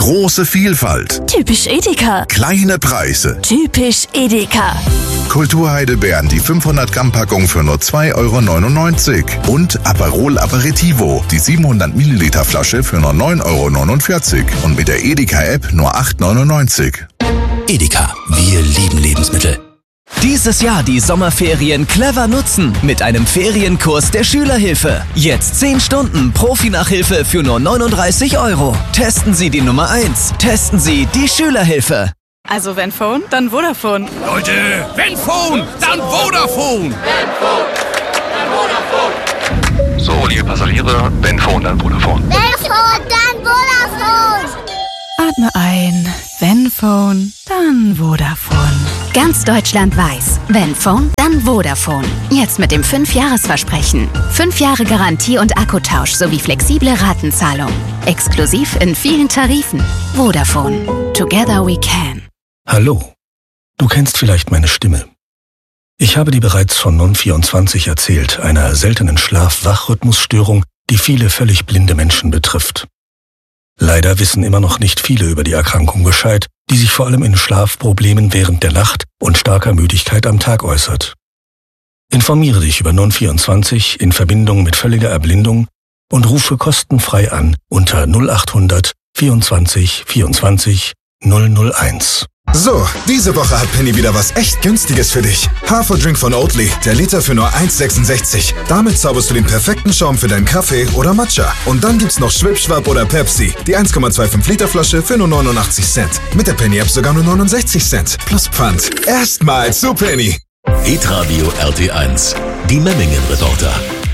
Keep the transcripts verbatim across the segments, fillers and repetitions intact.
Große Vielfalt. Typisch Edeka. Kleine Preise. Typisch Edeka. Kulturheidelbeeren, die fünfhundert Gramm Packung für nur zwei Euro neunundneunzig. Und Aperol Aperitivo, die siebenhundert Milliliter Flasche für nur neun Euro neunundvierzig. Und mit der Edeka-App nur acht Euro neunundneunzig. Edeka, wir lieben Lebensmittel. Dieses Jahr die Sommerferien clever nutzen mit einem Ferienkurs der Schülerhilfe. Jetzt zehn Stunden Profi-Nachhilfe für nur neununddreißig Euro. Testen Sie die Nummer eins. Testen Sie die Schülerhilfe. Also wenn Phone, dann Vodafone. Leute, wenn Phone, dann Vodafone. Wenn Phone, dann Vodafone. So, liebe Passagiere, wenn Phone, dann Vodafone. Wenn Phone, dann Vodafone. Atme ein. Wenn Phone, dann Vodafone. Ganz Deutschland weiß, wenn Phone, dann Vodafone. Jetzt mit dem fünf Jahres Versprechen. fünf Jahre Garantie und Akkutausch sowie flexible Ratenzahlung. Exklusiv in vielen Tarifen. Vodafone. Together we can. Hallo. Du kennst vielleicht meine Stimme. Ich habe dir bereits von Non vierundzwanzig erzählt, einer seltenen Schlaf-Wach-Rhythmusstörung, die viele völlig blinde Menschen betrifft. Leider wissen immer noch nicht viele über die Erkrankung Bescheid, die sich vor allem in Schlafproblemen während der Nacht und starker Müdigkeit am Tag äußert. Informiere dich über Non vierundzwanzig in Verbindung mit völliger Erblindung und rufe kostenfrei an unter null achthundert vierundzwanzig vierundzwanzig null null eins. So, diese Woche hat Penny wieder was echt Günstiges für dich. Haferdrink von Oatly, der Liter für nur eins sechsundsechzig. Damit zauberst du den perfekten Schaum für deinen Kaffee oder Matcha. Und dann gibt's noch Schwipschwapp oder Pepsi, die eins Komma fünfundzwanzig Liter Flasche für nur neunundachtzig Cent. Mit der Penny-App sogar nur neunundsechzig Cent. Plus Pfand. Erstmals zu Penny. Hitradio R T eins, die Memmingen-Reporter.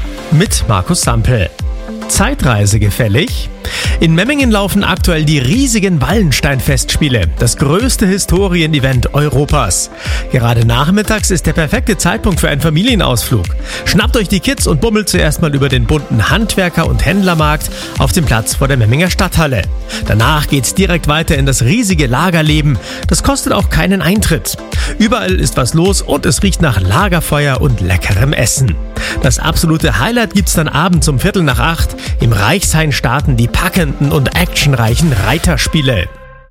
Mit Markus Sampel. Zeitreise gefällig? In Memmingen laufen aktuell die riesigen Wallenstein-Festspiele, das größte Historien-Event Europas. Gerade nachmittags ist der perfekte Zeitpunkt für einen Familienausflug. Schnappt euch die Kids und bummelt zuerst mal über den bunten Handwerker- und Händlermarkt auf dem Platz vor der Memminger Stadthalle. Danach geht's direkt weiter in das riesige Lagerleben. Das kostet auch keinen Eintritt. Überall ist was los und es riecht nach Lagerfeuer und leckerem Essen. Das absolute Highlight gibt's dann abends um Viertel nach acht. Im Reichshain starten die packenden und actionreichen Reiterspiele.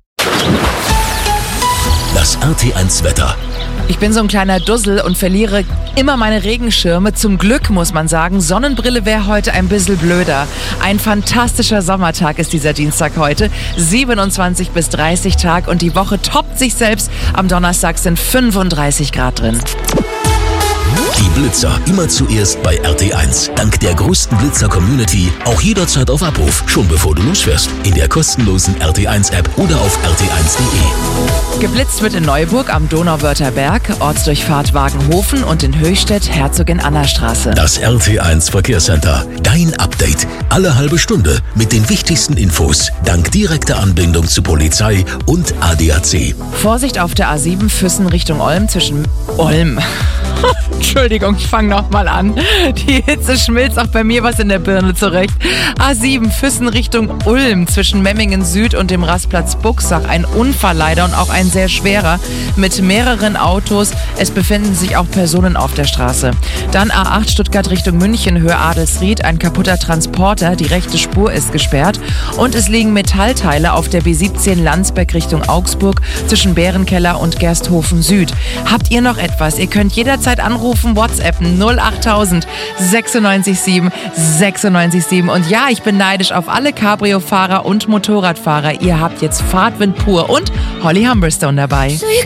Das R T eins Wetter. Ich bin so ein kleiner Dussel und verliere immer meine Regenschirme. Zum Glück muss man sagen, Sonnenbrille wäre heute ein bisschen blöder. Ein fantastischer Sommertag ist dieser Dienstag heute. siebenundzwanzig bis dreißig Tag und die Woche toppt sich selbst. Am Donnerstag sind fünfunddreißig Grad drin. Die Blitzer immer zuerst bei R T eins. Dank der größten Blitzer-Community auch jederzeit auf Abruf, schon bevor du losfährst. In der kostenlosen R T eins App oder auf r t eins punkt de. Geblitzt wird in Neuburg am Donauwörther Berg, Ortsdurchfahrt Wagenhofen und in Höchstädt Herzogin Anna Straße. Das R T eins Verkehrscenter. Dein Update. Alle halbe Stunde mit den wichtigsten Infos. Dank direkter Anbindung zu Polizei und A D A C. Vorsicht auf der A sieben Füssen Richtung Olm zwischen Olm. Entschuldigung, ich fange nochmal an. Die Hitze schmilzt auch bei mir was in der Birne zurecht. A sieben Füssen Richtung Ulm zwischen Memmingen Süd und dem Rastplatz Buxach. Ein Unfall leider und auch ein sehr schwerer mit mehreren Autos. Es befinden sich auch Personen auf der Straße. Dann A acht Stuttgart Richtung München, Höhe Adelsried. Ein kaputter Transporter, die rechte Spur ist gesperrt. Und es liegen Metallteile auf der B siebzehn Landsberg Richtung Augsburg zwischen Bärenkeller und Gersthofen Süd. Habt ihr noch etwas? Ihr könnt jederzeit anrufen, WhatsAppen null achttausend sechsundneunzig sieben sechsundneunzig sieben. Und ja, ich bin neidisch auf alle Cabrio-Fahrer und Motorradfahrer. Ihr habt jetzt Fahrtwind pur und Holly Humberstone dabei.